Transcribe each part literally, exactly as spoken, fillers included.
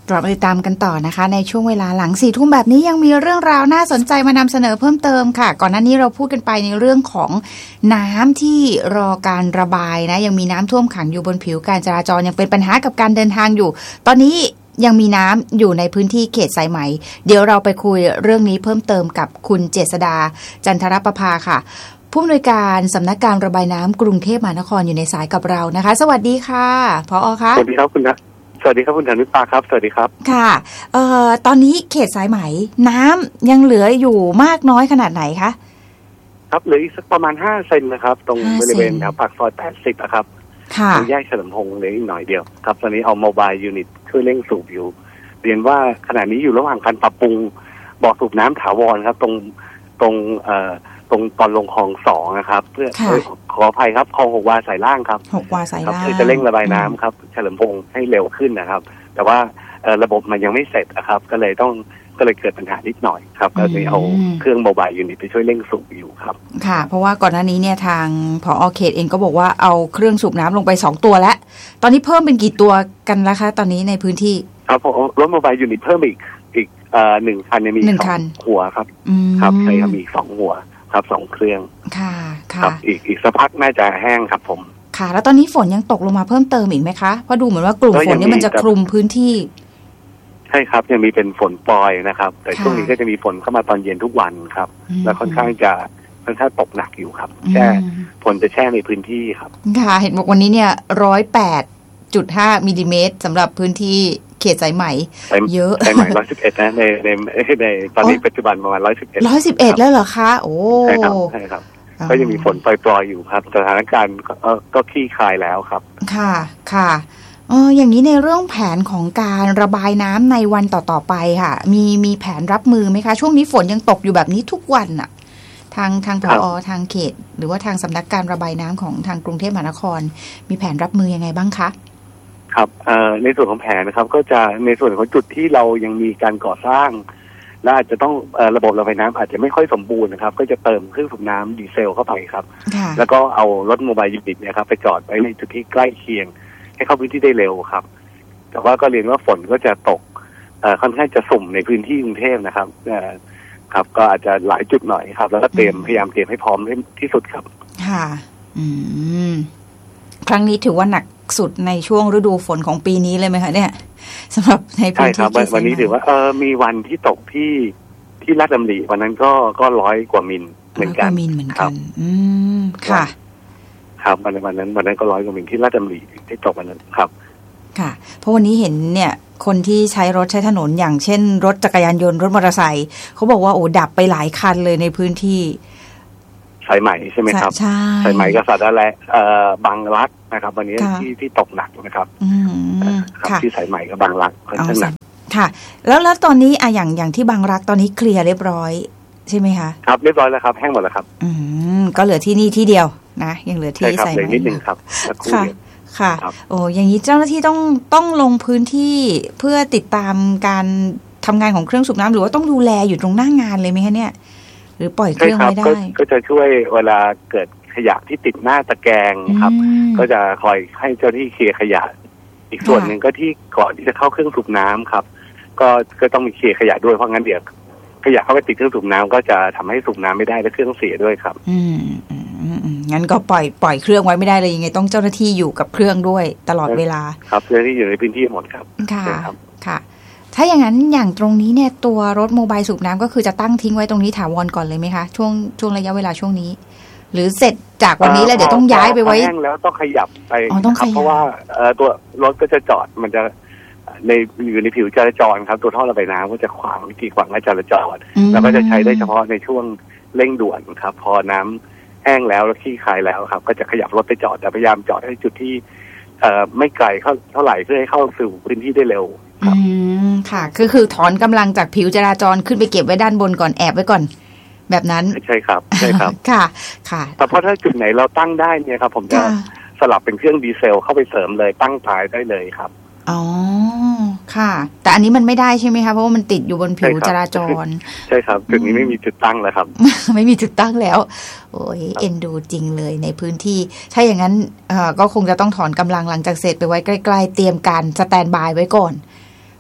กลับมาติดตามกันต่อนะคะในช่วงเวลาหลังสี่ทุ่มแบบนี้ยังมีเรื่องราวน่าสนใจมานำเสนอเพิ่มเติมค่ะก่อนหน้านี้เราพูดกันไปในเรื่องของน้ำที่รอการระบายนะยังมีน้ำท่วมขังอยู่บนผิวการจราจรยังเป็นปัญหากับการเดินทางอยู่ตอนนี้ยังมีน้ำอยู่ในพื้นที่เขตสายไหมเดี๋ยวเราไปคุยเรื่องนี้เพิ่มเติมกับคุณเจษฎาจันทรประภาค่ะผู้อำนวยการสำนักการระบายน้ำกรุงเทพมหานครอยู่ในสายกับเรานะคะสวัสดีค่ะผอ.คะสวัสดีครับคุณนะสวัสดีครับคุณธนิตาครับสวัสดีครับค่ะเอ่อตอนนี้เขตสายไหมน้ำยังเหลืออยู่มากน้อยขนาดไหนคะครับเหลืออีกสักประมาณห้าเซนนะครับตรงบริเวณแถวปากซอยแปดสิบนะครับตรงแยกเฉลิมพงษ์เหลืออีกหน่อยเดียวครับตอนนี้เอาโมบายยูนิตช่วยเร่งสูบอยู่เรียนว่าขณะนี้อยู่ระหว่างการปรับปรุงบ่อสูบน้ำถาวรครับตรงตรงเอ่อตรงตอนลงคลองสองนะครับเพื่อขออภัยครับคลองหกวาสายล่างครับหกวาสายล่างเพื่อจะเร่งระบายน้ำครับเฉลิมพงษ์ให้เร็วขึ้นนะครับแต่ว่าระบบมันยังไม่เสร็จนะครับก็เลยต้องก็เลยเกิดปัญหานิดหน่อยครับก็เลยเอาเครื่องโมบายยูนิตไปช่วยเร่งสูบอยู่ครับค่ะเพราะว่าก่อนหน้านี้เนี่ยทางผอ.เขตเองก็บอกว่าเอาเครื่องสูบน้ำลงไปสองตัวแล้วตอนนี้เพิ่มเป็นกี่ตัวกันแล้วคะตอนนี้ในพื้นที่ครับรถโมบายยูนิตเพิ่มอีกอีกหนึ่งคันมีสองหัวครับครับใช่ครับมีสองหัวครับสองเครื่องค่ะค่ะครับอีกอีกสักพักน่าจะแห้งครับผมค่ะแล้วตอนนี้ฝนยังตกลงมาเพิ่มเติมอีกไหมคะเพราะดูเหมือนว่ากลุ่มฝนนี่มันจะคลุมพื้นที่ใช่ครับยังมีเป็นฝนปล่อยนะครับแต่ช่วงนี้ก็จะมีฝนเข้ามาตอนเย็นทุกวันครับแล้วค่อนข้างจะค่อนข้างตกหนักอยู่ครับแช่ฝนจะแช่ในพื้นที่ครับค่ะเห็นบอกวันนี้เนี่ยร้อยแปดจุดห้ามิลลิเมตรสำหรับพื้นที่เขตสายไหมเยอะสายไหมร้อยสิบเอ็ดนะในในในตอนนี้ปัจจุบันประมาณร้อยสิบเอ็ดร้อยสิบเอ็ดแล้วเหรอคะโอ้ใช่ครับใช่ครับก็ยังมีฝนปล่อยๆอยู่ครับสถานการณ์ก็คลี่คลายแล้วครับค่ะค่ะเอออย่างนี้ในเรื่องแผนของการระบายน้ำในวันต่อๆไปค่ะมีมีแผนรับมือไหมคะช่วงนี้ฝนยังตกอยู่แบบนี้ทุกวันอะทางทางผอ.ทางเขตหรือว่าทางสำนักการระบายน้ำของทางกรุงเทพมหานครมีแผนรับมือยังไงบ้างคะครับในส่วนของแผนนะครับก็จะในส่วนของจุดที่เรายังมีการก่อสร้างและอาจจะต้องระบบระบายน้ำอาจจะไม่ค่อยสมบูรณ์นะครับก็จะเติมเครื่องสูบน้ำดีเซลเข้าไปครับแล้วก็เอารถโมบายยูนิตเนี่ยครับไปจอดไว้ในจุดที่ใกล้เคียงให้เข้าพื้นที่ได้เร็วครับแต่ว่าก็เรียนว่าฝนก็จะตกค่อนข้างจะสุ่มในพื้นที่กรุงเทพนะครับครับก็อาจจะหลายจุดหน่อยครับแล้วก็เตรียมพยายามเตรียมให้พร้อมที่สุดครับค่ะอืมครั้งนี้ถือว่าหนักสุดในช่วงฤดูฝนของปีนี้เลยไหมคะเนี่ยสำหรับในพื้นที่ใช่ครับวันนี้ถือว่าเออมีวันที่ตกที่ที่ลาดดำริวันนั้นก็ก็ร้อยกว่ามิลเหมือนกันมิลเหมือนกันอืมค่ะครับวันวันนั้นวันนั้นก็ร้อยกว่ามิลที่ลาดดำริที่ตกวันนั้นครับค่ะเพราะวันนี้เห็นเนี่ยคนที่ใช้รถใช้ถนนอย่างเช่นรถจักรยานยนต์รถมอเตอร์ไซค์เขาบอกว่าโอ้ดับไปหลายคันเลยในพื้นที่สายไหมใช่ไหมครับใช่สายไหมกับสาธารณะเอ่อบางรักนะครับวันนี้ที่ที่ตกหนักนะครับครับที่สายไหมกับบางรักค่อนข้างหนักค่ะแล้วแล้วตอนนี้อะอย่างอย่างที่บางรักตอนนี้เคลียร์เรียบร้อยใช่ไหมคะครับเรียบร้อยแล้วครับแห้งหมดแล้วครับอืมก็เหลือที่นี่ที่เดียวนะยังเหลือที่สายไหมนิดนึงครับค่ะค่ะโอ้อย่างนี้เจ้าหน้าที่ต้องต้องลงพื้นที่เพื่อติดตามการทำงานของเครื่องสูบน้ำหรือว่าต้องดูแลอยู่ตรงหน้างานเลยไหมคะเนี่ยหรือปล่อยเครื่องไม่ได้ก็จะช่วยเวลาเกิดขยะที่ติดหน้าตะแกรงครับก็จะคอยให้เจ้าที่เคลียร์ขยะอีกส่วนหนึ่งก็ที่ก่อนที่จะเข้าเครื่องสูบน้ำครับก็ก็ต้องมีเคลียร์ขยะด้วยเพราะงั้นเดี๋ยวขยะเข้าไปติดเครื่องสูบน้ำก็จะทำให้สูบน้ำไม่ได้และเครื่องเสียด้วยครับอืมงั้นก็ปล่อยปล่อยเครื่องไว้ไม่ได้เลยยังไงต้องเจ้าหน้าที่อยู่กับเครื่องด้วยตลอดเวลาครับเจ้าหน้าที่อยู่ในพื้นที่หมดครับค่ะค่ะถ้าอย่างนั้นอย่างตรงนี้เนี่ยตัวรถโมบายสูบน้ำก็คือจะตั้งทิ้งไว้ตรงนี้ถาวรก่อนเลยไหมคะช่วงช่วงระยะเวลาช่วงนี้หรือเสร็จจากวันนี้แล้วเดี๋ยวต้องย้ายไปไว้แห้งแล้วต้องขยับไปครับเพราะว่าตัวรถก็จะจอดมันจะในอยู่ในผิวจราจรครับตัวท่อระบายน้ำก็จะขวางวิธีขวางการจราจรแล้วก็จะใช้ได้เฉพาะในช่วงเร่งด่วนครับพอน้ำแห้งแล้วแล้วขี้คายแล้วครับก็จะขยับรถไปจอดแต่พยายามจอดให้จุดที่ไม่ไกลเท่าไหร่เพื่อให้เข้าสู่พื้นที่ได้เร็วอืมค่ะก็คือถอนกำลังจากผิวจราจรขึ้นไปเก็บไว้ด้านบนก่อนแอบไว้ก่อนแบบนั้นใช่ครับใช่ครับค่ะค่ะแต่พอถ้าจุดไหนเราตั้งได้เนี่ยครับผมจะสลับเป็นเครื่องดีเซลเข้าไปเสริมเลยตั้งท้ายได้เลยครับอ๋อค่ะแต่อันนี้มันไม่ได้ใช่ไหมคะเพราะว่ามันติดอยู่บนผิวจราจรใช่ครับจุดนี้ไม่มีจุดตั้งแล้วครับไม่มีจุดตั้งแล้วโอ้ยเอ็นดูจริงเลยในพื้นที่ถ้าอย่างนั้นเอ่อก็คงจะต้องถอนกำลังหลังจากเสร็จไปไว้ใกล้ๆเตรียมการสแตนบายไว้ก่อน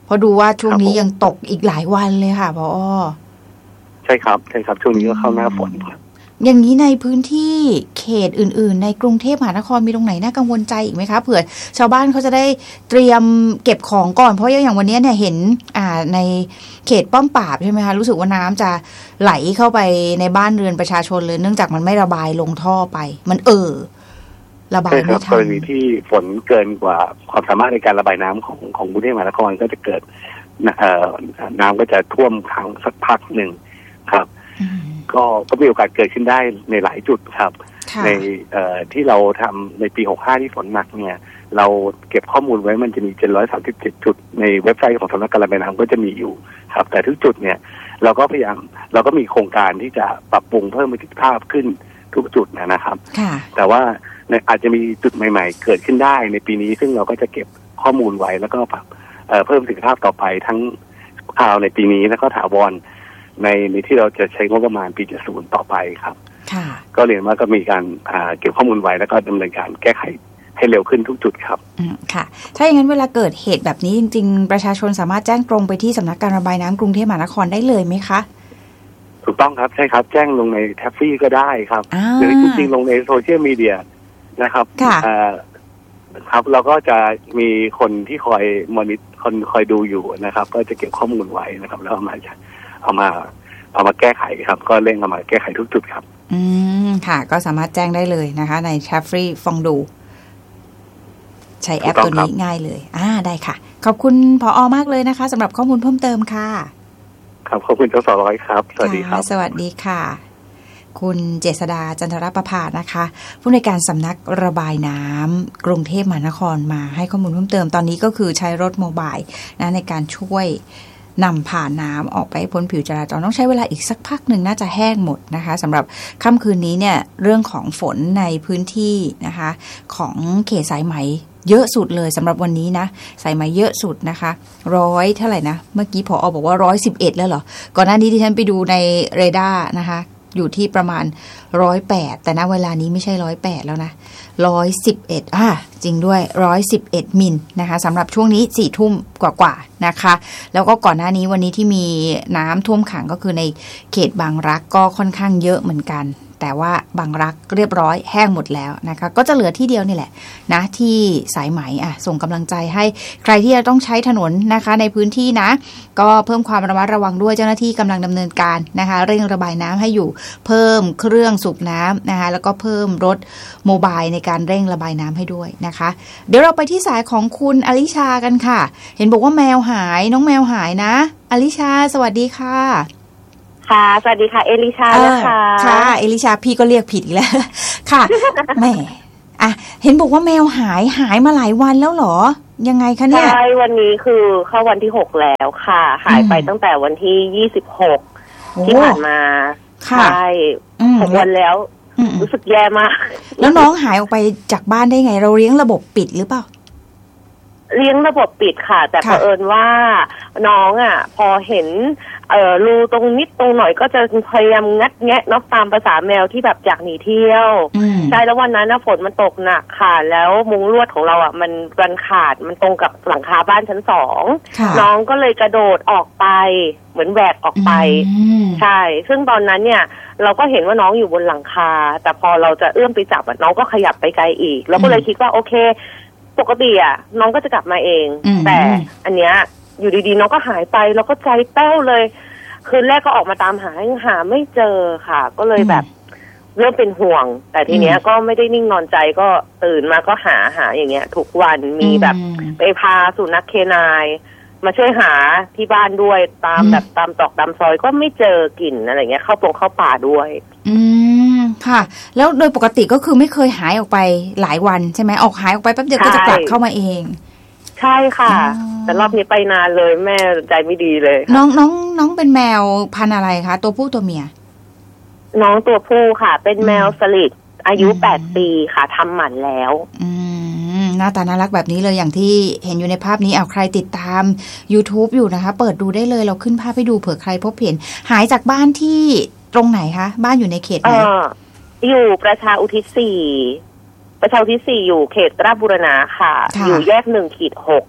เพราะดูว่าช่วงนี้ยังตกอีกหลายวันเลยค่ะผอ. ใช่ครับใช่ครับช่วงนี้ก็เข้าหน้าฝนครับอย่างนี้ในพื้นที่เขตอื่นๆในกรุงเทพมหานครมีตรงไหนน่ากังวลใจอีกไหมคะเผื่อชาวบ้านเขาจะได้เตรียมเก็บของก่อนเพราะอย่างวันนี้เนี่ยเห็นอ่าในเขตป้อมปราบใช่ไหมคะรู้สึกว่าน้ำจะไหลเข้าไปในบ้านเรือนประชาชนเลยเนื่องจากมันไม่ระบายลงท่อไปมันเอ่อระบายไม่ทันกรณีที่ฝนเกินกว่าความสามารถในการระบายน้ำของของกรุงเทพมหานครก็จะเกิดน้ำก็จะท่วมขังสักพักหนึ่งครับก็ก็มีโอกาสเกิดขึ้นได้ในหลายจุดครับในที่เราทำในปีหกสิบห้าที่ฝนหนักเนี่ยเราเก็บข้อมูลไว้มันจะมีเจ็ดร้อยสามสิบเจ็ดจุดในเว็บไซต์ของสำนักการระบายน้ำก็จะมีอยู่ครับแต่ทุกจุดเนี่ยเราก็พยายามเราก็มีโครงการที่จะปรับปรุงเพิ่มประสิทธิภาพขึ้นทุกจุดนะครับแต่ว่าอาจจะมีจุดใหม่ๆเกิดขึ้นได้ในปีนี้ซึ่งเราก็จะเก็บข้อมูลไว้แล้วก็ปรับเพิ่มประสิทธิภาพต่อไปทั้งคราวในปีนี้แล้วก็ถาวรในในที่เราจะใช้งบประมาณปีเจ็ดสิบต่อไปครับก็เรียนว่าก็มีการเก็บข้อมูลไว้แล้วก็ดำเนินการแก้ไขให้เร็วขึ้นทุกจุดครับค่ะถ้าอย่างนั้นเวลาเกิดเหตุแบบนี้จริงๆประชาชนสามารถแจ้งตรงไปที่สำนักการระบายน้ำกรุงเทพมหานครได้เลยไหมคะถูกต้องครับใช่ครับแจ้งลงในแท็บฟี่ก็ได้ครับหรือจริงๆลงในโซเชียลมีเดียนะครับครับเราก็จะมีคนที่คอยมอนิเตอร์คนคอยดูอยู่นะครับก็จะเก็บข้อมูลไว้นะครับแล้วเอามาเอามาเอามาแก้ไขครับก็เร่งเอามาแก้ไขทุกจุดครับอืมค่ะก็สามารถแจ้งได้เลยนะคะในแท็บฟี่ฟองดูใช้แอปตัวนี้ง่ายเลยอ่าได้ค่ะขอบคุณผอ.มากเลยนะคะสำหรับข้อมูลเพิ่มเติมค่ะครับขอบคุณเจ้าสอร้อยครับสวัสดีครับสวัสดีค่ะคุณเจษฎาจันทรประภาสนะคะผู้ในการสำนักระบายน้ำกรุงเทพมหานครมาให้ข้อมูลเพิ่มเติมตอนนี้ก็คือใช้รถโมบายนะในการช่วยนำผ่านน้ำออกไปพ้นผิวจราจรต้องใช้เวลาอีกสักพักหนึ่งน่าจะแห้งหมดนะคะสำหรับค่ำคืนนี้เนี่ยเรื่องของฝนในพื้นที่นะคะของเขตสายไหมเยอะสุดเลยสำหรับวันนี้นะสายไหมเยอะสุดนะคะร้อยเท่าไหร่นะเมื่อกี้ผอ.บอกว่าร้อยสิบเอ็ดแล้วเหรอก่อนหน้านี้ที่ฉันไปดูในเรดาร์นะคะอยู่ที่ประมาณร้อยแปดแต่ณเวลานี้ไม่ใช่ร้อยแปดแล้วนะร้อยสิบเอ็ดอ่ะจริงด้วยร้อยสิบเอ็ดมิลนะคะสำหรับช่วงนี้สี่ทุ่มกว่าๆนะคะแล้วก็ก่อนหน้านี้วันนี้ที่มีน้ำท่วมขังก็คือในเขตบางรักก็ค่อนข้างเยอะเหมือนกันแต่ว่าบางรักเรียบร้อยแห้งหมดแล้วนะคะก็จะเหลือที่เดียวนี่แหละนะที่สายไหมอ่ะส่งกำลังใจให้ใครที่จะต้องใช้ถนนนะคะในพื้นที่นะก็เพิ่มความระมัดระวังด้วยเจ้าหน้าที่กำลังดำเนินการนะคะเร่งระบายน้ำให้อยู่เพิ่มเครื่องสูบน้ำนะคะแล้วก็เพิ่มรถโมบายในการเร่งระบายน้ำให้ด้วยนะคะเดี๋ยวเราไปที่สายของคุณอลิชากันค่ะเห็นบอกว่าแมวหายน้องแมวหายนะอลิชาสวัสดีค่ะค่ะสวัสดีค่ะเอลิชานะคะค่ะเอลิชาพี่ก็เรียกผิดอีกแล้วค่ะแม่อ่ะเห็นบอกว่าแมวหายหายมาหลายวันแล้วเหรอยังไงคะเนี่ยใช่วันนี้คือเข้าวันที่หกแล้วค่ะหายไปตั้งแต่วันที่ยี่สิบหกที่ผ่านมาใช่หกวันแล้วรู้สึกแย่มากแล้วน้องหายออกไปจากบ้านได้ไงเราเลี้ยงระบบปิดหรือเปล่าเลี้ยงระบบปิดค่ะแต่เผอิญว่าน้องอ่ะพอเห็นเอ่อรูตรงนิดตรงหน่อยก็จะพยายามงัดแงะนอกตามภาษาแมวที่แบบอยากหนีเที่ยวใช่แล้ววันนั้นนะฝนมันตกหนักค่ะแล้วมุ้งลวดของเราอ่ะมันรันขาดมันตรงกับหลังคาบ้านชั้นสองน้องก็เลยกระโดดออกไปเหมือนแหวกออกไปใช่ซึ่งตอนนั้นเนี่ยเราก็เห็นว่าน้องอยู่บนหลังคาแต่พอเราจะเอื้อมไปจับน้องก็ขยับไปไกลอีกเราก็เลยคิดว่าโอเคปกติอ่ะน้องก็จะกลับมาเองแต่อันเนี้ยอยู่ดีๆน้องก็หายไปแล้วก็ใจแป้วเลยคืนแรกก็ออกมาตามหาหาไม่เจอค่ะก็เลยแบบเริ่มเป็นห่วงแต่ทีเนี้ยก็ไม่ได้นิ่งนอนใจก็ตื่นมาก็หาหาอย่างเงี้ยทุกวันมีแบบไปพาสุนัขเคนายมาช่วยหาที่บ้านด้วยตามแบบตามตอกตามซอยก็ไม่เจอกลิ่นอะไรเงี้ยเข้าตรงเข้าป่าด้วยอืมค่ะแล้วโดยปกติก็คือไม่เคยหายออกไปหลายวันใช่ไหมออกหายออกไปแป๊บเดียวก็จะกลับเข้ามาเองใช่ค่ะแต่รอบนี้ไปนานเลยแม่ใจไม่ดีเลยน้องน้องน้องเป็นแมวพันธุ์อะไรคะตัวผู้ตัวเมียน้องตัวผู้ค่ะเป็นแมวสลิดอายุแปดปีค่ะทำหมันแล้วอืมหน้าตาน่ารักแบบนี้เลยอย่างที่เห็นอยู่ในภาพนี้เอาใครติดตาม YouTube อยู่นะคะเปิดดูได้เลยเราขึ้นภาพให้ดูเผื่อใครพบเห็นหายจากบ้านที่ตรงไหนคะบ้านอยู่ในเขตไหนอยู่ประชาอุทิศสี่ ประชาอุทิศสี่อยู่เขตราชบูรณะค่ะอยู่แยกหนึ่งขีดหก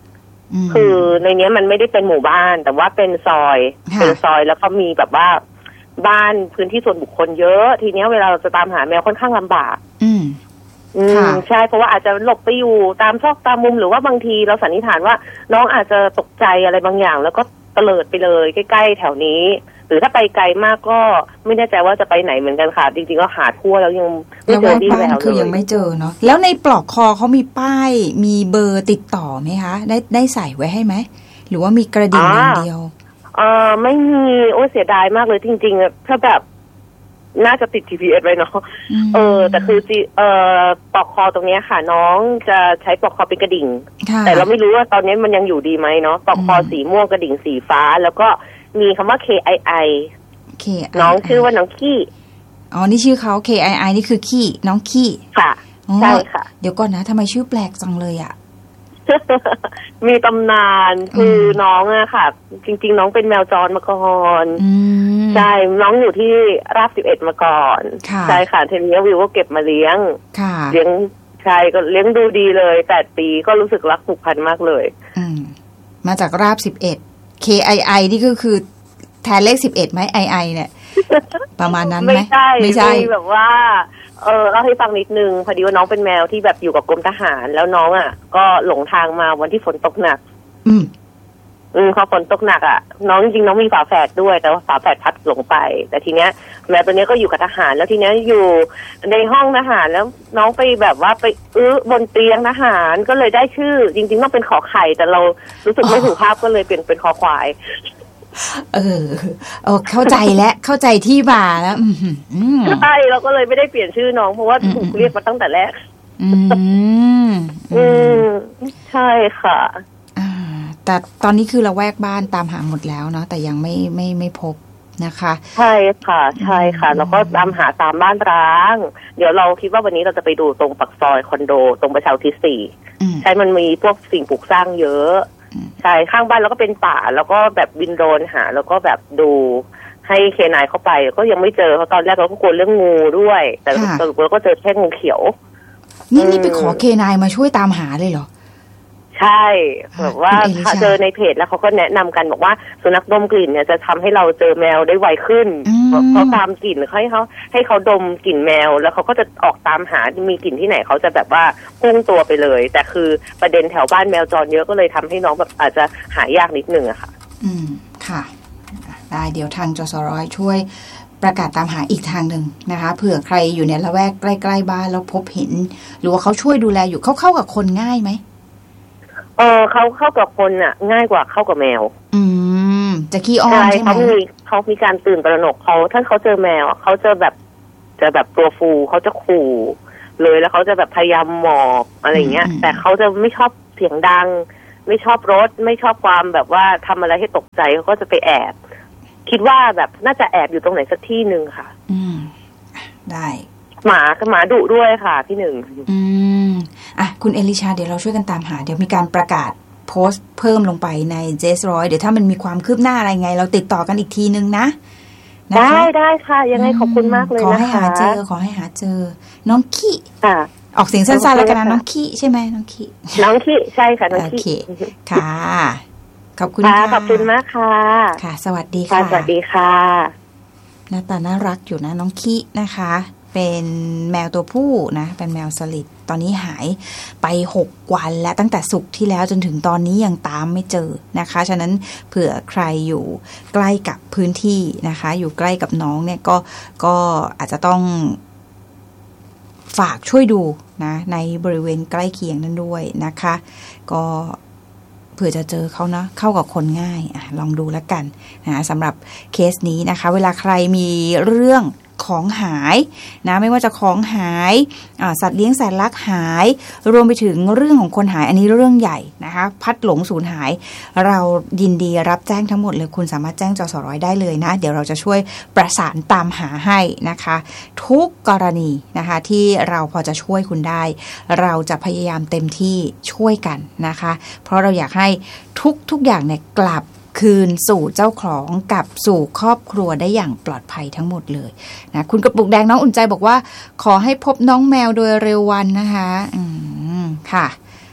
คือในนี้มันไม่ได้เป็นหมู่บ้านแต่ว่าเป็นซอยเป็นซอยแล้วก็มีแบบว่าบ้านพื้นที่ส่วนบุคคลเยอะทีนี้เวลาเราจะตามหาแมวค่อนข้างลำบากอืมอืมใช่เพราะว่าอาจจะหลบไปอยู่ตามซอกตามมุมหรือว่าบางทีเราสันนิษฐานว่าน้องอาจจะตกใจอะไรบางอย่างแล้วก็เตลิดไปเลยใกล้ๆแถวนี้หรือถ้าไปไกลมากก็ไม่แน่ใจว่าจะไปไหนเหมือนกันค่ะจริงๆก็หาทั่วแล้วยังไม่เจอที่แล้วเลยคือยังไม่เจอเนาะแล้วในปลอกคอเขามีป้ายมีเบอร์ติดต่อไหมคะได้ได้ใส่ไว้ให้ไหมหรือว่ามีกระดิ่งอย่างเดียวเออไม่มีโอ้เสียดายมากเลยจริงๆถ้าแบบน่าจะติด จี พี เอส ไว้เนาะเออแต่คือเออปลอกคอตรงนี้ค่ะน้องจะใช้ปลอกคอเป็นกระดิ่งแต่เราไม่รู้ว่าตอนนี้มันยังอยู่ดีไหมเนาะปลอกคอสีม่วงกระดิ่งสีฟ้าแล้วก็มีคำว่า เค ไอ ไอ น้องชื่อว่าน้องขี้อ๋อนี่ชื่อเขา เค ไอ ไอ นี่คือขี้น้องขี้ค่ะใช่ค่ะเดี๋ยวก่อนนะทำไมชื่อแปลกจังเลยอ่ะมีตำนานคือน้องอะค่ะจริงๆน้องเป็นแมวจรมาก่อนใช่น้องอยู่ที่ราบสิบเอ็ดมาก่อนใช่ค่ะทีนี้วิวก็เก็บมาเลี้ยงเลี้ยงใช่ก็เลี้ยงดูดีเลยแปดปีก็รู้สึกรักผูกพันมากเลยมาจากราบสิบเอ็ด เค ไอ ไอ นี่ก็คือแทนเลขสิบเอ็ดไหม ไอ ไอ เนี่ยประมาณนั้นไหมไม่ใช่ไม่ใช่แบบว่าเออเล่าให้ฟังนิดนึงพอดีว่าน้องเป็นแมวที่แบบอยู่กับกรมทหารแล้วน้องอ่ะก็หลงทางมาวันที่ฝนตกหนักอืมอืมพอฝนตกหนักอ่ะน้องจริงๆน้องมีฝาแฝดด้วยแต่ว่าฝาแฝดพัดหลงไปแต่ทีเนี้ยแมวตัวนี้ก็อยู่กับทหารแล้วทีเนี้ยอยู่ในห้องทหารแล้วน้องไปแบบว่าไปอื้อบนเตียงทหารก็เลยได้ชื่อจริงๆต้องเป็นขอไข่แต่เรารู้สึกไม่ถูกภาพก็เลยเปลี่ยนเป็นคอควายเออเออเข้าใจแล้วเข้าใจที่มาแล้วใช่เราก็เลยไม่ได้เปลี่ยนชื่อน้องเพราะว่าถูกเรียกมาตั้งแต่แรกอืมอืมใช่ค่ะแต่ตอนนี้คือเราแวกบ้านตามหาหมดแล้วเนาะแต่ยังไม่ไม่ไม่พบนะคะใช่ค่ะใช่ค่ะแล้วก็ตามหาตามบ้านร้างเดี๋ยวเราคิดว่าวันนี้เราจะไปดูตรงปากซอยคอนโดตรงประชาอุทิศสี่ใช่มันมีพวกสิ่งปลูกสร้างเยอะใช่ข้างบ้านแล้วก็เป็นป่าแล้วก็แบบบินโดรนหาแล้วก็แบบดูให้เคนายเข้าไปก็ยังไม่เจอเพราะตอนแรกเราก็กลัวเรื่องงูด้วยแต่สรุปแล้วก็เจอแค่งูเขียวนี่นี่ไปขอเคนายมาช่วยตามหาเลยเหรอใช่แบบว่าเจอในเพจแล้วเขาก็แนะนำกันบอกว่าสุนัขดมกลิ่นเนี่ยจะทำให้เราเจอแมวได้ไวขึ้นเขาตามกลิ่นให้เขาให้เขาดมกลิ่นแมวแล้วเขาก็จะออกตามหามีกลิ่นที่ไหนเขาจะแบบว่าพุ่งตัวไปเลยแต่คือประเด็นแถวบ้านแมวจรเยอะก็เลยทำให้น้องแบบอาจจะหายากนิดนึงอะค่ะอืมค่ะได้เดี๋ยวทางจสร.ช่วยประกาศตามหาอีกทางหนึ่งนะคะเผื่อใครอยู่ในละแวกใกล้ๆบ้านแล้วพบเห็นหรือว่าเขาช่วยดูแลอยู่เขาเข้ากับคนง่ายไหมเออเขาเข้ากับคนอ่ะง่ายกว่าเข้ากับแมวอืมจะขี้อ้อนใช่ไหมเขามีเขามีการตื่นตระหนกเขาถ้าเขาเจอแมวเขาจะแบบจะแบบตัวฟูเขาจะขู่เลยแล้วเขาจะแบบพยายามหมอบอะไรเงี้ยแต่เขาจะไม่ชอบเสียงดังไม่ชอบรถไม่ชอบความแบบว่าทำอะไรให้ตกใจเขาก็จะไปแอบคิดว่าแบบน่าจะแอบอยู่ตรงไหนสักที่นึงค่ะอืมได้หมากับหมาดุด้วยค่ะพี่หนึ่งอืมอ่ะคุณเอลิชาเดี๋ยวเราช่วยกันตามหาเดี๋ยวมีการประกาศโพสต์เพิ่มลงไปในเจสร้อยเดี๋ยวถ้ามันมีความคืบหน้าอะไรไงเราติดต่อกันอีกทีนึงนะได้ได้ค่ะยังไงขอบคุณมากเลยนะคะขอให้หาเจอขอให้หาเจอน้องขี้ค่ะออกเสียงสั้นๆแล้วกันนะน้องขี้ใช่ไหมน้องขี้น้องขี้ใช่ค่ะน้องขี้โอเคค่ะขอบคุณค่ะขอบคุณมากค่ะค่ะสวัสดีค่ะสวัสดีค่ะหน้าตาน่ารักอยู่นะน้องขี้นะคะเป็นแมวตัวผู้นะเป็นแมวสลิดตอนนี้หายไปหกวันแล้วตั้งแต่ศุกร์ที่แล้วจนถึงตอนนี้ยังตามไม่เจอนะคะฉะนั้นเผื่อใครอยู่ใกล้กับพื้นที่นะคะอยู่ใกล้กับน้องเนี่ยก็ก็อาจจะต้องฝากช่วยดูนะในบริเวณใกล้เคียงนั้นด้วยนะคะก็เผื่อจะเจอเขานะเข้ากับคนง่ายอ่ะลองดูแล้วกันนะสำหรับเคสนี้นะคะเวลาใครมีเรื่องของหายนะไม่ว่าจะของหายสัตว์เลี้ยงแสนรักหายรวมไปถึงเรื่องของคนหายอันนี้เรื่องใหญ่นะคะพัดหลงสูญหายเรายินดีรับแจ้งทั้งหมดเลยคุณสามารถแจ้งจสร้อยได้เลยนะเดี๋ยวเราจะช่วยประสานตามหาให้นะคะทุกกรณีนะคะที่เราพอจะช่วยคุณได้เราจะพยายามเต็มที่ช่วยกันนะคะเพราะเราอยากให้ทุกทุกอย่างเนี่ยกลับคืนสู่เจ้าของกับสู่ครอบครัวได้อย่างปลอดภัยทั้งหมดเลยนะคุณกระปุกแดงน้องอุ่นใจบอกว่าขอให้พบน้องแมวโดยเร็ววันนะคะอืมค่ะ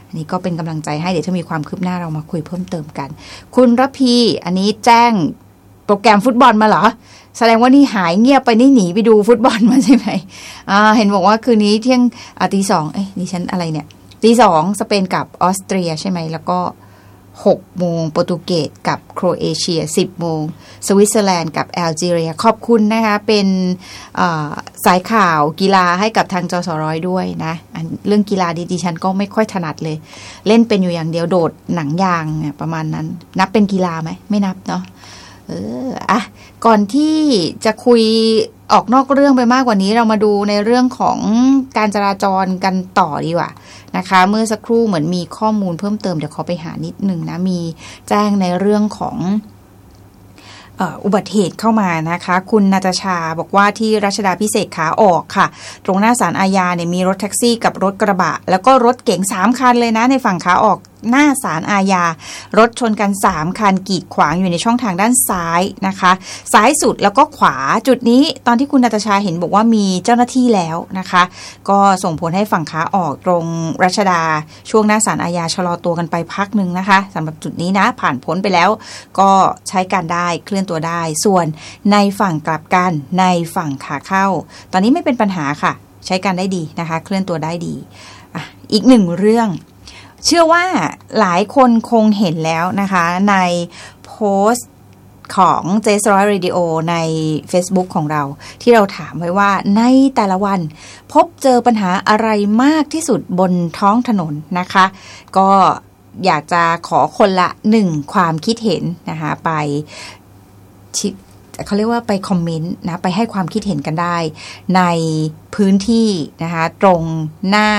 อันนี้ก็เป็นกำลังใจให้เดี๋ยวถ้ามีความคืบหน้าเรามาคุยเพิ่มเติมกันคุณระพีอันนี้แจ้งโปรแกรมฟุตบอลมาเหรอแสดงว่านี่หายเงียบไปนี่หนีไปดูฟุตบอลมาใช่ไหมอ่าเห็นบอกว่าคืนนี้เที่ยงอ่ะตีสองเอ้ยดิฉันอะไรเนี่ยตีสองสเปนกับออสเตรียใช่ไหมแล้วก็หกโมงโปรตุเกสกับโครเอเชียสิบโมงสวิตเซอร์แลนด์กับแอลจีเรียขอบคุณนะคะเป็นสายข่าวกีฬาให้กับทางจสร้อยด้วยนะเรื่องกีฬาดิฉันก็ไม่ค่อยถนัดเลยเล่นเป็นอยู่อย่างเดียวโดดหนังยางเนี่ยประมาณนั้นนับเป็นกีฬาไหมไม่นับเนาะเอออ่ะก่อนที่จะคุยออกนอกเรื่องไปมากกว่านี้เรามาดูในเรื่องของการจราจรกันต่อดีกว่านะคะเมื่อสักครู่เหมือนมีข้อมูลเพิ่มเติมเดี๋ยวขอไปหานิดนึงนะมีแจ้งในเรื่องของอุบัติเหตุเข้ามานะคะคุณนาตาชาบอกว่าที่รัชดาภิเษกขาออกค่ะตรงหน้าศาลอาญาเนี่ยมีรถแท็กซี่กับรถกระบะแล้วก็รถเก๋งสามคันเลยนะในฝั่งขาออกหน้าศาลอาญารถชนกันสามคันกีดขวางอยู่ในช่องทางด้านซ้ายนะคะซ้ายสุดแล้วก็ขวาจุดนี้ตอนที่คุณนาตาชาเห็นบอกว่ามีเจ้าหน้าที่แล้วนะคะก็ส่งผลให้ฝั่งขาออกตรงรัชดาช่วงหน้าศาลอาญาชะลอตัวกันไปพักนึงนะคะสำหรับจุดนี้นะผ่านพ้นไปแล้วก็ใช้การได้เคลื่อนตัวได้ส่วนในฝั่งกลับกันในฝั่งขาเข้าตอนนี้ไม่เป็นปัญหาค่ะใช้การได้ดีนะคะเคลื่อนตัวได้ดีอ่ะอีกหนึ่งเรื่องเชื่อว่าหลายคนคงเห็นแล้วนะคะในโพสต์ของเจสร้อยเรดิโอใน Facebook ของเราที่เราถามไว้ว่าในแต่ละวันพบเจอปัญหาอะไรมากที่สุดบนท้องถนนนะคะก็อยากจะขอคนละหนึ่งความคิดเห็นนะคะไปเขาเรียกว่าไปคอมเมนต์นะไปให้ความคิดเห็นกันได้ในพื้นที่นะคะตรงหน้า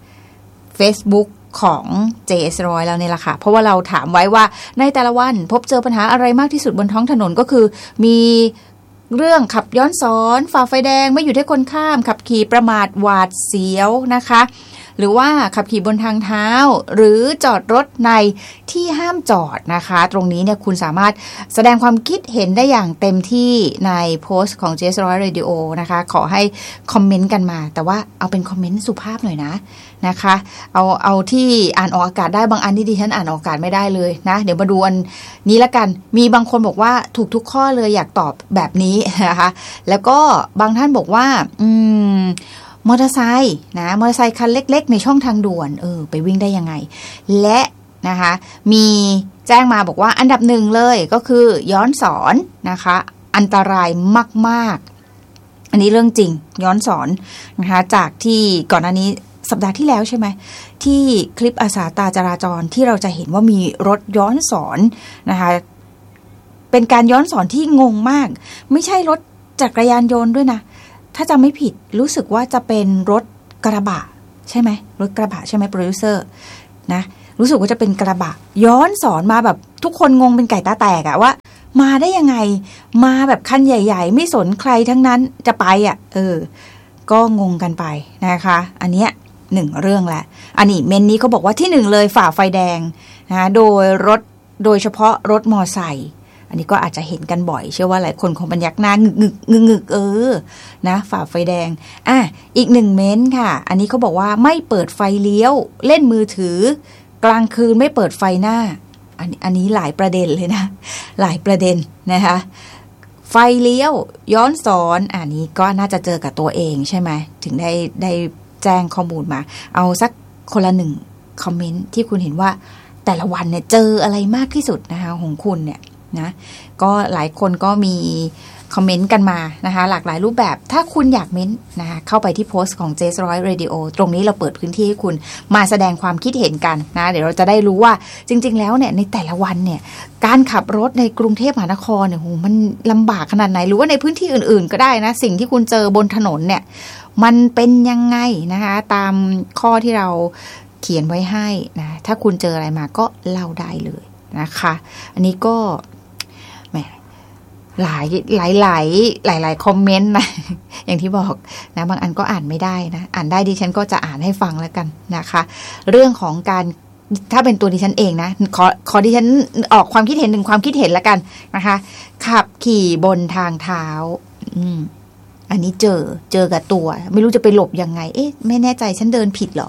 Facebookของ เจ เอส หนึ่งร้อย แล้วเนี่ยแหละค่ะเพราะว่าเราถามไว้ว่าในแต่ละวันพบเจอปัญหาอะไรมากที่สุดบนท้องถนนก็คือมีเรื่องขับย้อนสอนฝ่าไฟแดงไม่หยุดให้คนข้ามขับขี่ประมาทหวาดเสียวนะคะหรือว่าขับขี่บนทางเท้าหรือจอดรถในที่ห้ามจอดนะคะตรงนี้เนี่ยคุณสามารถแสดงความคิดเห็นได้อย่างเต็มที่ในโพสต์ของ เจ เอส หนึ่งร้อย Radio นะคะขอให้คอมเมนต์กันมาแต่ว่าเอาเป็นคอมเมนต์สุภาพหน่อยนะนะคะเอาเอาที่อ่านออกอากาศได้บางอันที่ดิฉันอ่านออกอากาศไม่ได้เลยนะเดี๋ยวมาดูอันนี้ละกันมีบางคนบอกว่าถูกทุกข้อเลยอยากตอบแบบนี้นะคะแล้วก็บางท่านบอกว่าอืมมอเตอร์ไซค์นะมอเตอร์ไซค์คันเล็กๆในช่องทางด่วนเออไปวิ่งได้ยังไงและนะคะมีแจ้งมาบอกว่าอันดับหนึ่งเลยก็คือย้อนสอนนะคะอันตรายมากๆอันนี้เรื่องจริงย้อนสอนนะคะจากที่ก่อนหน้านี้สัปดาห์ที่แล้วใช่ไหมที่คลิปอาสาตาจราจรที่เราจะเห็นว่ามีรถย้อนสอนนะคะเป็นการย้อนสอนที่งงมากไม่ใช่รถจักรยานยนต์ด้วยนะถ้าจำไม่ผิดรู้สึกว่าจะเป็นรถกระบะใช่ไหมรถกระบะใช่ไหมโปรดิวเซอร์นะรู้สึกว่าจะเป็นกระบะย้อนสอนมาแบบทุกคนงงเป็นไก่ตาแตกอะว่ามาได้ยังไงมาแบบคันใหญ่ๆไม่สนใครทั้งนั้นจะไปอะเออก็งงกันไปนะคะอันเนี้ยหนึ่งเรื่องแหละอันนี้เมนนี้เขาบอกว่าที่หนึ่งเลยฝ่าไฟแดงนะโดยรถโดยเฉพาะรถมอไซค์อันนี้ก็อาจจะเห็นกันบ่อยเชื่อว่าหลายคนคงบรรยักหน้างึกงึกงึกงึกเออนะฝ่าไฟแดงอ่ะอีกหนึ่งเม้นค่ะอันนี้เขาบอกว่าไม่เปิดไฟเลี้ยวเล่นมือถือกลางคืนไม่เปิดไฟหน้าอันอันนี้หลายประเด็นเลยนะหลายประเด็นนะคะไฟเลี้ยวย้อนสอนอันนี้ก็น่าจะเจอกับตัวเองใช่ไหมถึงได้ได้แจ้งข้อมูลมาเอาสักคนละหนึ่งคอมเมนต์ที่คุณเห็นว่าแต่ละวันเนี่ยเจออะไรมากที่สุดนะคะของคุณเนี่ยนะก็หลายคนก็มีคอมเมนต์กันมานะคะหลากหลายรูปแบบถ้าคุณอยากเม้นต์นะคะเข้าไปที่โพสต์ของ เจ เอส หนึ่งร้อย Radio ตรงนี้เราเปิดพื้นที่ให้คุณมาแสดงความคิดเห็นกันนะเดี๋ยวเราจะได้รู้ว่าจริงๆแล้วเนี่ยในแต่ละวันเนี่ยการขับรถในกรุงเทพมหานครเนี่ยโหมันลำบากขนาดไหนหรือว่าในพื้นที่อื่นๆก็ได้นะสิ่งที่คุณเจอบนถนนเนี่ยมันเป็นยังไงนะคะตามข้อที่เราเขียนไว้ให้นะถ้าคุณเจออะไรมาก็เล่าได้เลยนะคะอันนี้ก็แหมหลายหลายหลายหลายหลายคอมเมนต์นะอย่างที่บอกนะบางอันก็อ่านไม่ได้นะอ่านได้ดิฉันก็จะอ่านให้ฟังแล้วกันนะคะเรื่องของการถ้าเป็นตัวดิฉันเองนะขอขอดิฉันออกความคิดเห็นหนึ่งความคิดเห็นแล้วกันนะคะขับขี่บนทางเท้าอืมอันนี้เจอเจอกับตัวไม่รู้จะไปหลบยังไงเอ๊ะไม่แน่ใจฉันเดินผิดเหรอ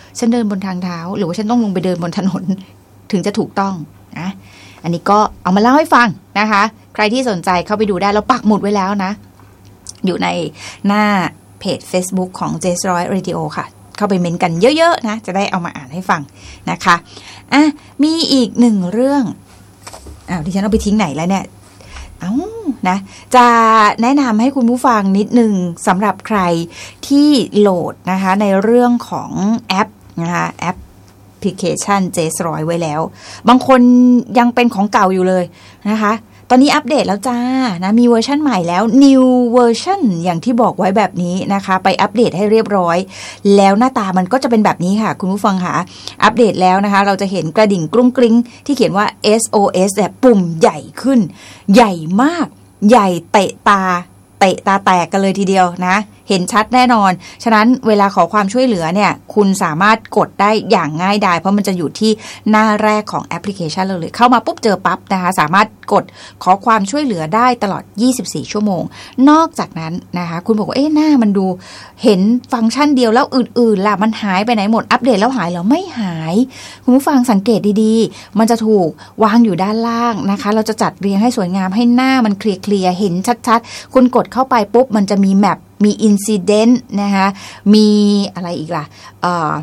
ฉันเดินบนทางเท้าหรือว่าฉันต้องลงไปเดินบนถนนถึงจะถูกต้องนะอันนี้ก็เอามาเล่าให้ฟังนะคะใครที่สนใจเข้าไปดูได้เราปักหมุดไว้แล้วนะอยู่ในหน้าเพจ Facebook ของ เจ ส ร้อย Radio ค่ะเข้าไปเม้นกันเยอะๆนะจะได้เอามาอ่านให้ฟังนะคะอ่ะมีอีกหนึ่งเรื่องอ้าวดิฉันเอาไปทิ้งไหนแล้วเนี่ยเอ้านะจะแนะนำให้คุณผู้ฟังนิดนึงสำหรับใครที่โหลดนะคะในเรื่องของแอปนะคะแอปพลิเคชัน เจ ร้อย ไว้แล้วบางคนยังเป็นของเก่าอยู่เลยนะคะตอนนี้อัปเดตแล้วจ้านะมีเวอร์ชันใหม่แล้ว New Version อย่างที่บอกไว้แบบนี้นะคะไปอัปเดตให้เรียบร้อยแล้วหน้าตามันก็จะเป็นแบบนี้ค่ะคุณผู้ฟังค่ะอัปเดตแล้วนะคะเราจะเห็นกระดิ่งกรุ้งกริ้งที่เขียนว่า เอส โอ เอส แบบปุ่มใหญ่ขึ้นใหญ่มากใหญ่เตะตาเตะตาแตกกันเลยทีเดียวนะเห็นชัดแน่นอนฉะนั้นเวลาขอความช่วยเหลือเนี่ยคุณสามารถกดได้อย่างง่ายดายเพราะมันจะอยู่ที่หน้าแรกของแอปพลิเคชันเลยเข้ามาปุ๊บเจอปั๊บนะคะสามารถกดขอความช่วยเหลือได้ตลอดยี่สิบสี่ชั่วโมงนอกจากนั้นนะคะคุณบอกว่าเอ๊ะหน้ามันดูเห็นฟังก์ชันเดียวแล้วอื่นๆล่ะมันหายไปไหนหมดอัปเดตแล้วหายเหรอไม่หายคุณผู้ฟังสังเกตดีๆมันจะถูกวางอยู่ด้านล่างนะคะเราจะจัดเรียงให้สวยงามให้หน้ามันเคลียร์ๆเห็นชัดๆคุณกดเข้าไปปุ๊บมันจะมีแมปมีอินซิเดนต์นะคะมีอะไรอีกล่ะเอ่อ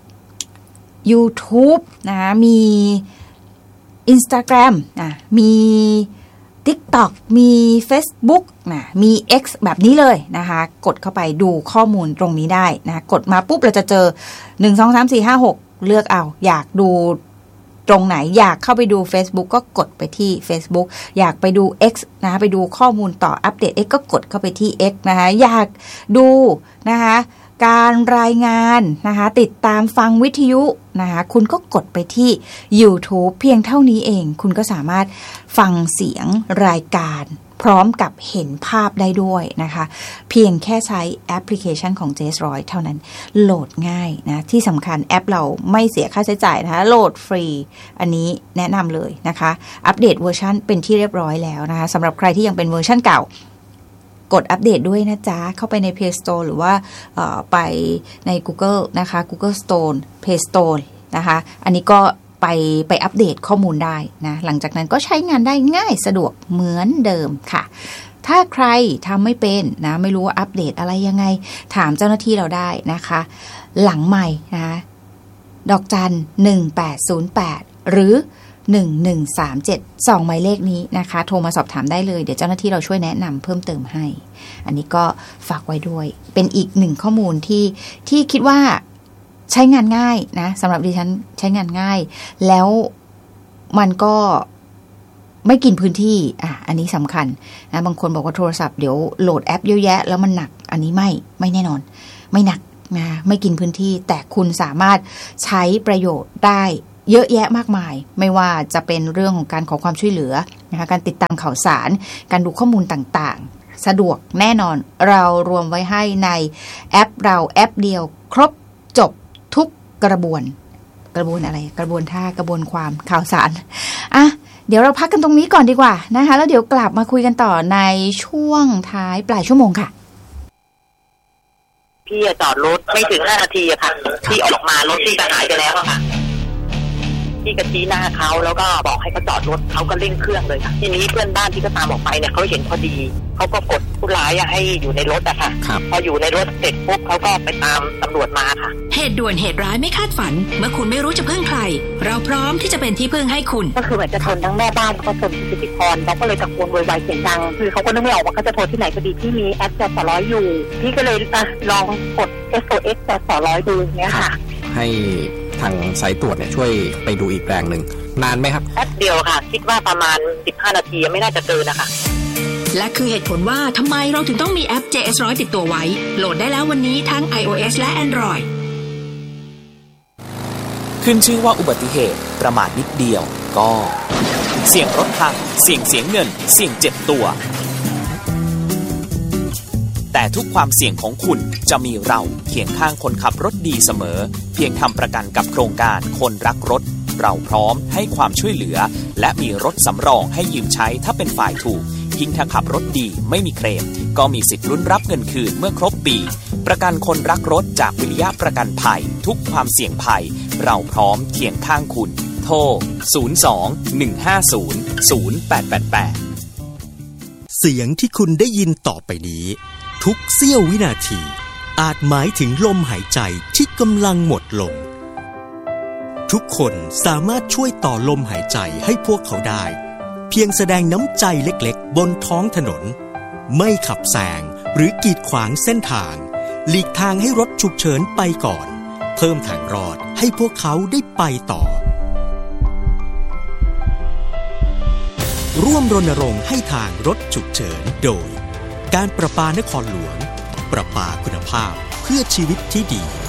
YouTube นะคะมี Instagram นะมี TikTok มี Facebook นะมี X แบบนี้เลยนะคะกดเข้าไปดูข้อมูลตรงนี้ได้นะกดมาปุ๊บเราจะเจอหนึ่ง สอง สาม สี่ ห้า หกเลือกเอาอยากดูตรงไหนอยากเข้าไปดู Facebook ก็กดไปที่ Facebook อยากไปดู X นะคะไปดูข้อมูลต่ออัปเดต X ก็กดเข้าไปที่ X นะคะอยากดูนะคะการรายงานนะคะติดตามฟังวิทยุนะคะคุณก็กดไปที่ YouTube เพียงเท่านี้เองคุณก็สามารถฟังเสียงรายการพร้อมกับเห็นภาพได้ด้วยนะคะเพียงแค่ใช้แอปพลิเคชันของ เจ ร้อย เท่านั้นโหลดง่ายนะที่สำคัญแอปเราไม่เสียค่าใช้จ่ายนะคะโหลดฟรีอันนี้แนะนำเลยนะคะอัปเดตเวอร์ชันเป็นที่เรียบร้อยแล้วนะคะสำหรับใครที่ยังเป็นเวอร์ชันเก่ากดอัปเดตด้วยนะจ๊ะเข้าไปใน Play Store หรือว่าไปใน Google นะคะ Google Store Play Store นะคะอันนี้ก็ไปไปอัปเดตข้อมูลได้นะหลังจากนั้นก็ใช้งานได้ง่ายสะดวกเหมือนเดิมค่ะถ้าใครทำไม่เป็นนะไม่รู้ว่าอัปเดตอะไรยังไงถามเจ้าหน้าที่เราได้นะคะหลังใหม่นะดอกจันหนึ่งแปดศูนย์แปดหรือหนึ่งหนึ่งสามเจ็ดสองหมายเลขนี้นะคะโทรมาสอบถามได้เลยเดี๋ยวเจ้าหน้าที่เราช่วยแนะนำเพิ่มเติมให้อันนี้ก็ฝากไว้ด้วยเป็นอีกหนึ่งข้อมูลที่ที่คิดว่าใช้งานง่ายนะสำหรับดิฉันใช้งานง่ายแล้วมันก็ไม่กินพื้นที่อ่ะอันนี้สำคัญนะบางคนบอกว่าโทรศัพท์เดี๋ยวโหลดแอปเยอะแยะแล้วมันหนักอันนี้ไม่ไม่แน่นอนไม่หนักนะไม่กินพื้นที่แต่คุณสามารถใช้ประโยชน์ได้เยอะแยะมากมายไม่ว่าจะเป็นเรื่องของการขอความช่วยเหลือนะคะการติดตามข่าวสารการดูข้อมูลต่างๆสะดวกแน่นอนเรารวมไว้ให้ในแอปเราแอปเดียวครบจบทุกกระบวนกระบวนอะไรกระบวนท่ากระบวนความข่าวสารอ่ะเดี๋ยวเราพักกันตรงนี้ก่อนดีกว่านะคะแล้วเดี๋ยวกลับมาคุยกันต่อในช่วงท้ายปลายชั่วโมงค่ะพี่จอดรถไม่ถึงห้านาทีอะค่ะที่ออกมารถที่จะหายไปแล้วอะค่ะที่กระชี้หน้าเขาแล้วก็บอกให้เขาจอดรถเขาก็เร่งเครื่องเลยค่ะทีนี้เพื่อนบ้านที่ก็ตามออกไปเนี่ยเขาเห็นพอดีเขาก็กดผู้ร้ายให้อยู่ในรถอะค่ะพออยู่ในรถเสร็จปุ๊บเขาก็ไปตามตำรวจมาค่ะเหตุด่วนเหตุร้ายไม่คาดฝันเมื่อคุณไม่รู้จะพึ่งใครเราพร้อมที่จะเป็นที่พึ่งให้คุณก็คือเหมือนจะชนทั้งแม่บ้านแล้วก็ชนพิจิตรพรเขาก็เลยตะโกนโวยวายเสียงดังคือเขาก็นึกไม่ออกว่าเขาจะโทรที่ไหนพอดีที่มีแอปจสร้อยอยู่พี่ก็เลยลองกด เอส โอ เอส จสร้อยดูเนี้ยค่ะให้ทางสายตรวจเนี่ยช่วยไปดูอีกแรงหนึ่งนานไหมครับแป๊บเดียวค่ะคิดว่าประมาณสิบห้านาทีไม่น่าจะเกินนะคะและคือเหตุผลว่าทำไมเราถึงต้องมีแอป เจ เอส ร้อย ติดตัวไว้โหลดได้แล้ววันนี้ทั้ง iOS และ Android ขึ้นชื่อว่าอุบัติเหตุประมาทนิดเดียวก็เสี่ยงรถพังเสี่ยงเสียเงินเสี่ยงเจ็บตัวแต่ทุกความเสี่ยงของคุณจะมีเราเคียงข้างคนขับรถดีเสมอเพียงทำประกันกับโครงการคนรักรถเราพร้อมให้ความช่วยเหลือและมีรถสำรองให้ยืมใช้ถ้าเป็นฝ่ายถูกยิ่งถ้าขับรถดีไม่มีเคลมก็มีสิทธิ์ลุ้นรับเงินคืนเมื่อครบปีประกันคนรักรถจากวิริยะประกันภัยทุกความเสี่ยงภัยเราพร้อมเคียงข้างคุณโทรศูนย์ สอง หนึ่ง ห้า ศูนย์ ศูนย์ แปด แปด แปดเสียงที่คุณได้ยินต่อไปนี้ทุกเสี้ยววินาทีอาจหมายถึงลมหายใจที่กำลังหมดลงทุกคนสามารถช่วยต่อลมหายใจให้พวกเขาได้เพียงแสดงน้ำใจเล็กๆบนท้องถนนไม่ขับแซงหรือกีดขวางเส้นทางหลีกทางให้รถฉุกเฉินไปก่อนเพิ่มทางรอดให้พวกเขาได้ไปต่อร่วมรณรงค์ให้ทางรถฉุกเฉินโดยการประปานครหลวงประปาคุณภาพเพื่อชีวิตที่ดี